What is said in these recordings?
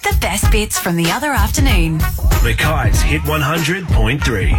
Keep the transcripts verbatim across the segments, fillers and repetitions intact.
The best bits from the other afternoon. Mackay's Hit one hundred point three.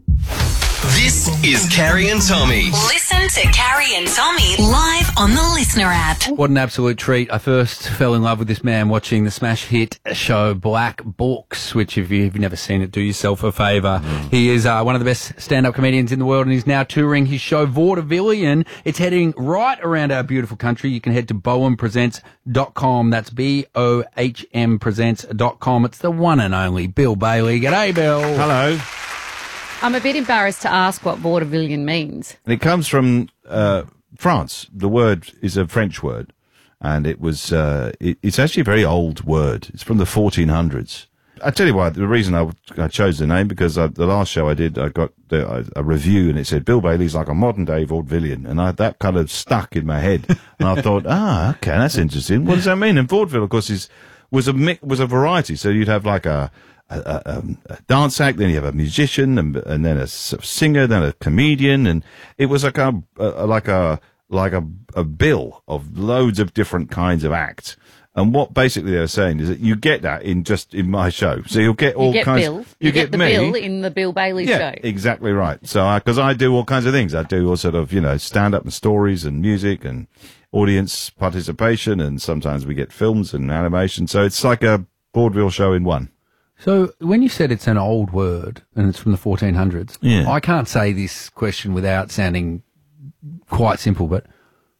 This is Carrie and Tommy. Listen to Carrie and Tommy live on the Listener app. What an absolute treat. I first fell in love with this man watching the smash hit show Black Books, which if you've never seen it, do yourself a favour. Mm. He is uh, one of the best stand-up comedians in the world, and he's now touring his show Vaudevillian. It's heading right around our beautiful country. You can head to bohm presents dot com. That's B O H M presents dot com. It's the one and only Bill Bailey. G'day, Bill. Hello. I'm a bit embarrassed to ask what vaudevillian means. It comes from uh, France. The word is a French word, and it was uh, it, it's actually a very old word. It's from the fourteen hundreds. I tell you why. The reason I, I chose the name, because I, the last show I did, I got the, a, a review, and it said Bill Bailey's like a modern day vaudevillian, and I, that kind of stuck in my head. And I thought, ah, okay, that's interesting. What does that mean? And vaudeville, of course, is was a mix, was a variety. So you'd have like a A, a, um, a dance act, then you have a musician, and, and then a singer, then a comedian, and it was like a, a like a like a, a bill of loads of different kinds of acts. And what basically they're saying is that you get that in just in my show, so you'll get all you get kinds. Bill. You, you get, get the me. Bill in the Bill Bailey yeah, show. Exactly right. So because I, I do all kinds of things, I do all sort of you know stand up and stories and music and audience participation, and sometimes we get films and animation. So it's like a vaudeville show in one. So when you said it's an old word and it's from the fourteen hundreds, yeah. I can't say this question without sounding quite simple, but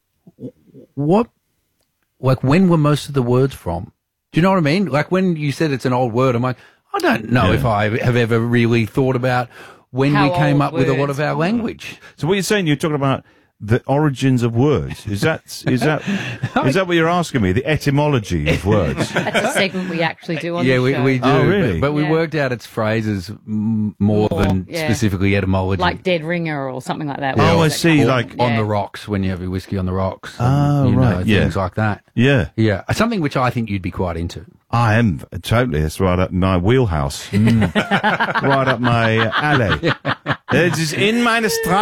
what, like when were most of the words from? Do you know what I mean? Like when you said it's an old word, I'm like, I don't know yeah. if I have ever really thought about when How we came old up with a lot words of our are. language. So what you're saying, you're talking about the origins of words. Is that is that is that what you're asking me? The etymology of words. That's a segment we actually do on Yeah, the we, show. we do. Oh, really? But, but we Yeah. worked out its phrases m- more, More, than yeah. specifically etymology. Like dead ringer or something like that. Oh, Where I does it see, come like from? on Yeah. the rocks, when you have your whiskey on the rocks. Oh, and, you right, know, yeah. things like that. Yeah, Yeah, something which I think you'd be quite into. I am totally. It's right up my wheelhouse. Mm. Right up my alley. It is in meine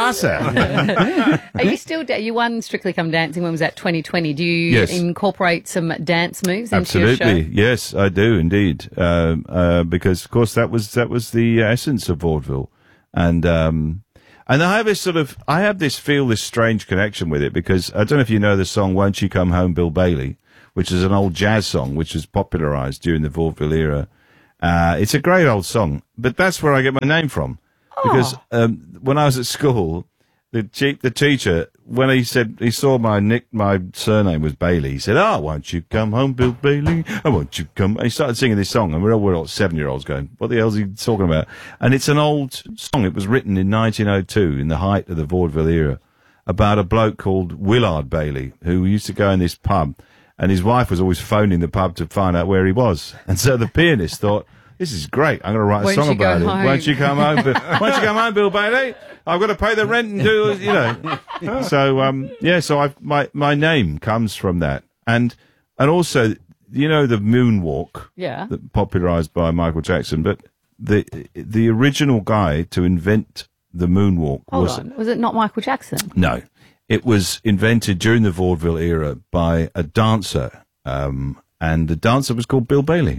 Straße. Are you still, da- you won Strictly Come Dancing when was that twenty twenty? Do you Yes. incorporate some dance moves into your Absolutely, show? yes, I do indeed. Um, uh, because of course that was that was the essence of vaudeville, and um, and I have this sort of I have this feel this strange connection with it, because I don't know if you know the song "Won't You Come Home, Bill Bailey," which is an old jazz song which was popularised during the vaudeville era. Uh, it's a great old song, but that's where I get my name from. Because um, when I was at school, the che- the teacher, when he said he saw my nick, my surname was Bailey, he said, "Ah, oh, won't you come home, Bill Bailey? Oh, won't you come?" And he started singing this song, and we're all, we're all seven year olds going, "What the hell's he talking about?" And it's an old song. It was written in nineteen oh two, in the height of the vaudeville era, about a bloke called Willard Bailey, who used to go in this pub, and his wife was always phoning the pub to find out where he was. And so the pianist thought, this is great. I'm going to write a Won't song you go about it. home? Won't you come home? Bill? Won't you come home, Bill Bailey? I've got to pay the rent and do, you know. So, um, yeah, so I've, my, my name comes from that. And, and also, you know, the moonwalk. Yeah. That popularized by Michael Jackson, but the, the original guy to invent the moonwalk Hold was, on. Was it not Michael Jackson? no, it was invented during the vaudeville era by a dancer. Um, and the dancer was called Bill Bailey.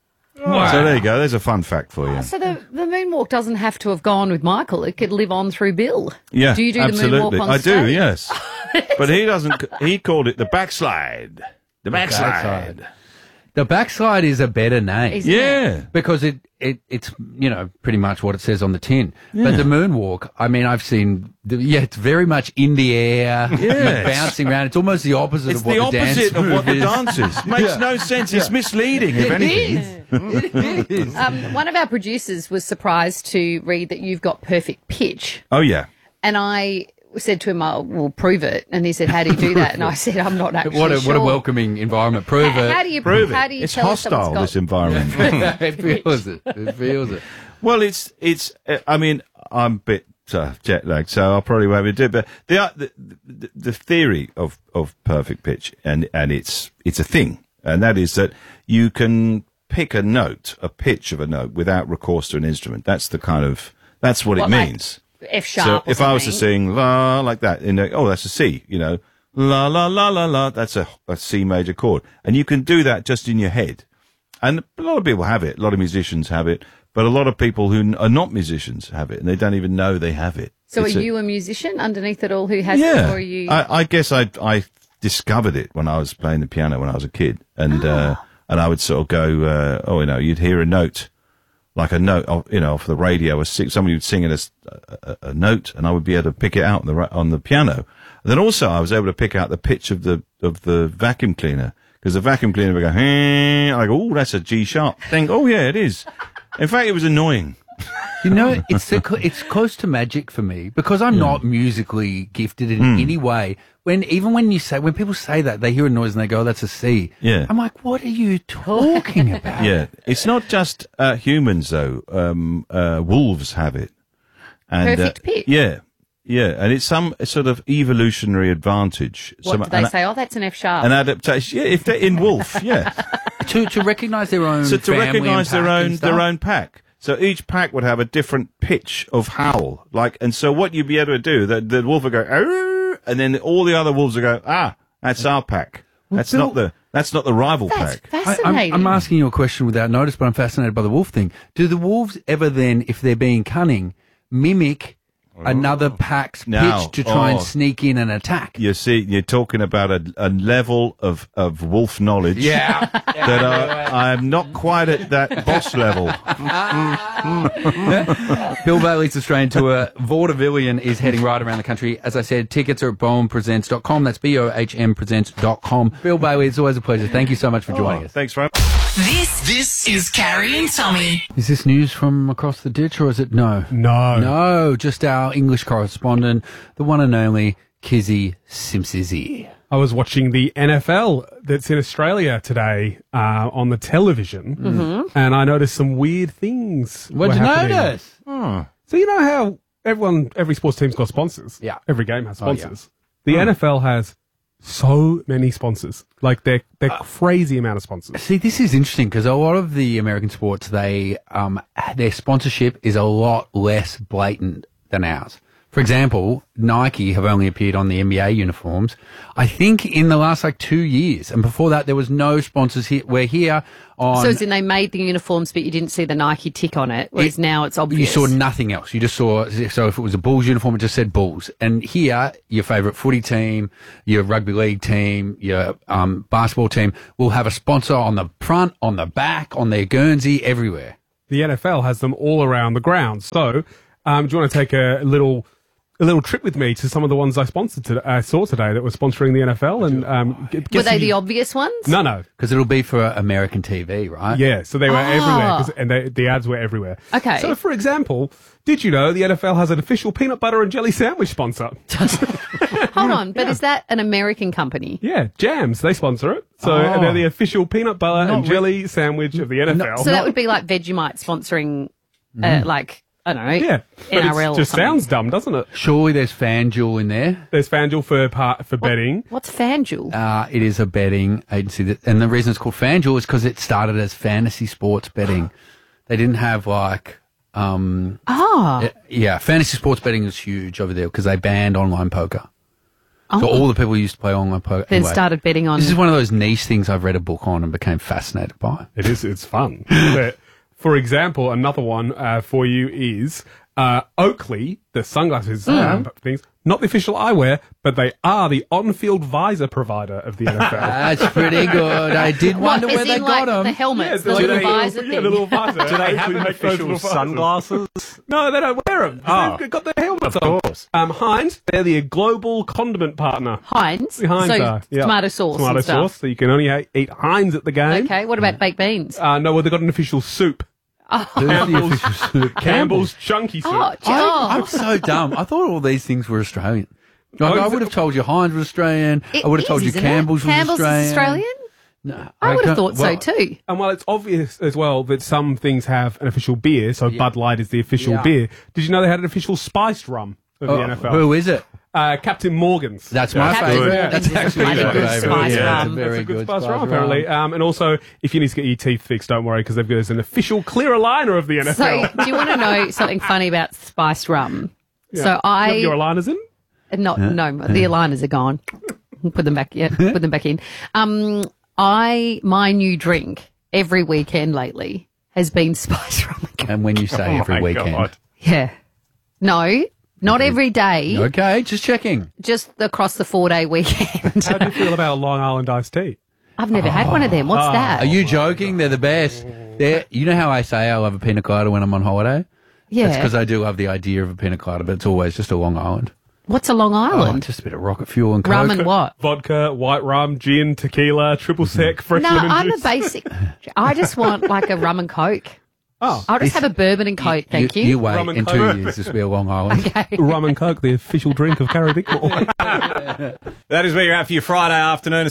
Wow. So there you go. There's a fun fact for you. So the, the moonwalk doesn't have to have gone with Michael. It could live on through Bill. Yeah, Do you do absolutely. the moonwalk on I stage? do, yes. But he doesn't. He called it the backslide. The backslide. backslide. The backslide is a better name. Isn't it? Yeah. Because it, it it's, you know, pretty much what it says on the tin. But the moonwalk, I mean, I've seen, the, yeah, it's very much in the air, Yes. bouncing around. It's almost the opposite It's of what the the, dance opposite of move what the is. dance is. Makes no sense. It's misleading, if anything. It is. Um, one of our producers was surprised to read that you've got perfect pitch. Oh, yeah. And I said to him, "Oh, we'll prove it." And he said, "How do you do that?" And I said, "I'm not actually What a, sure." what a welcoming environment. Prove How, it. how do you Prove How it. do you It's tell if someone's hostile, got- this environment. It feels it. It feels it. Well, it's, it's, uh, I mean, I'm a bit uh, jet lagged, so I'll probably won't be do it. But the, uh, the, the, the theory of, of perfect pitch, and, and it's, it's a thing, and that is that you can pick a note, a pitch of a note, without recourse to an instrument. That's the kind of, that's what What, it like means. F sharp. So or if I was to something? sing la like that, in a, oh, that's a C, you know, la la la la la, that's a, a C major chord, and you can do that just in your head. and a lot of people have it. A lot of musicians have it, but a lot of people who n- are not musicians have it, and they don't even know they have it. So It's are a- you a musician underneath it all who has it, yeah, or are you? I, I guess I I discovered it when I was playing the piano when I was a kid, and uh, and I would sort of go, uh, oh, you know, you'd hear a note, like a note, of, you know, off the radio, or sing, somebody would sing in a, s- a, a note, and I would be able to pick it out on the ra- on the piano. And then also I was able to pick out the pitch of the of the vacuum cleaner, because the vacuum cleaner would go, and I go, oh, that's a G sharp. Think, oh yeah, it is. In fact, it was annoying. You know, it's the, cl- it's close to magic for me because I'm not musically gifted in Hmm. any way. When even when you say when people say that, they hear a noise and they go, oh, "That's a C." Yeah. I'm like, "What are you talking about?" Yeah, it's not just uh, humans though. Um, uh, wolves have it. And, Perfect uh, pitch. Yeah, yeah, and it's some sort of evolutionary advantage. what some, do they an, say? Oh, that's an F sharp. An adaptation. Yeah, if they're in wolf, yeah. to to recognise their own So to family and recognise their pack own and stuff. their own pack. So each pack would have a different pitch of howl, like, and so what you'd be able to do, the, the wolf would go, "Arr!" And then all the other wolves would go, ah, that's our pack. That's Bill- not the that's not the rival That's pack. I, I'm, fascinating. I'm asking you a question without notice, but I'm fascinated by the wolf thing. Do the wolves ever then, if they're being cunning, mimic another pack's Now, pitch to try and oh. sneak in and attack? You see, you're talking about a, a level of, of wolf knowledge. Yeah. That I, I'm not quite at that boss level. Bill Bailey's Australian tour, Vaudevillian, is heading right around the country. As I said, tickets are at bohm presents dot com. That's B O H M presents dot com. Bill Bailey, it's always a pleasure. Thank you so much for joining us. Thanks, Ron. This This is Carrie and Tommy. Is this news from across the ditch or is it no? No. No, just our English correspondent, the one and only Kizzy Simpsizzy. I was watching the N F L that's in Australia today uh, on the television, and I noticed some weird things. What'd were you happening. notice? So you know how everyone, every sports team's got sponsors. Yeah. Every game has Oh, yeah. sponsors. The N F L has so many sponsors. Like they're they're crazy amount of sponsors. See, this is interesting because a lot of the American sports, they um, their sponsorship is a lot less blatant than ours. For example, Nike have only appeared on the N B A uniforms, I think, in the last like two years. And before that, there was no sponsors here. We're here on... so as in they made the uniforms, but you didn't see the Nike tick on it, whereas It- now it's You obvious. saw nothing else. You just saw, so if it was a Bulls uniform, it just said Bulls. And here, your favourite footy team, your rugby league team, your um, basketball team will have a sponsor on the front, on the back, on their Guernsey, everywhere. The N F L has them all around the ground. So, um, do you want to take a little a little trip with me to some of the ones I sponsored to, I saw today that were sponsoring the N F L? And um, g- Were guess they if the you- obvious ones? No, no. Because it'll be for American T V, right? Yeah, so they were Ah. everywhere, 'cause- and they, the ads were everywhere. Okay. So, for example, did you know the N F L has an official peanut butter and jelly sandwich sponsor? Hold on, but is that an American company? Yeah, Jams, they sponsor it. So Oh. they're the official peanut butter and re- jelly sandwich of the N F L. So that would be like Vegemite sponsoring, uh, like, I don't know, yeah, but N R L it or just something. sounds dumb, doesn't it? Surely there's FanDuel in there. There's FanDuel for part, for betting. What's FanDuel? Uh, it is a betting agency. That, and the reason it's called FanDuel is because it started as fantasy sports betting. They didn't have like... Um, Ah, Yeah, yeah, fantasy sports betting is huge over there because they banned online poker. So Oh. all the people who used to play online poker then anyway, started betting on. This is one of those niche things I've read a book on and became fascinated by. It is, it's fun. But, for example, another one uh, for you is uh, Oakley, the sunglasses Mm. um, things, not the official eyewear, but they are the on-field visor provider of the N F L. That's pretty good. I did What, wonder as where they in, got like, them. the helmets, the do little they- visor yeah, thing. the little visor. Do they have Actually an make those official little visors. sunglasses? No, they don't wear them. Oh. They've got their helmets Of on. course. Um, Heinz, they're the global condiment partner. Heinz? The Heinz so are, yeah. tomato sauce Tomato and stuff. sauce, so you can only ha- eat Heinz at the game. Okay, what about baked beans? Uh, no, well, they've got an official soup. Who's the official soup? Campbell's Chunky Soup. Oh, I, oh. I'm so dumb. I thought all these things were Australian. Like, Oh, I is would it- have told you Heinz was Australian. It I would have is, told you isn't it? Campbell's was Campbell's Australian. is Australian? No, I would have can't- thought well, so too. And while it's obvious as well that some things have an official beer, so Bud Light is the official Yeah. beer, did you know they had an official spiced rum of Oh, the N F L? who is it? Uh, Captain Morgan's. That's my Captain favourite. Morgan's That's is a actually bloody my good favourite. spice Yeah, rum. it's a very That's a good, good spice spice rum, apparently. Um, and also, if you need to get your teeth fixed, don't worry, because they've got us an official clear aligner of the N F L. So, do you want to know something funny about spiced rum? So I You have your aligners in? not no the aligners are gone. Put them back. Yeah, put them back in. Um, I my new drink every weekend lately has been spice rum and coke. And when you say Oh every my weekend. God. Yeah. No, not every day. Okay, just checking. Just across the four-day weekend. How do you feel about a Long Island iced tea? I've never had one of them. What's that? Are you joking? They're the best. They're, you know how I say I love a pina colada when I'm on holiday? Yeah. That's because I do love the idea of a pina colada, but it's always just a Long Island. What's a Long Oh, Island? just a bit of rocket fuel and coke. Rum and what? Vodka, white rum, gin, tequila, triple sec, fresh No, lemon I'm juice. a basic. I just want like a rum and coke. Oh, I'll just have a bourbon and coke, thank you. You wait, Rum and in two coke. years this will be a Long Island. rum and coke, the official drink of Carrie Bickmore. That is where you're at for your Friday afternoon.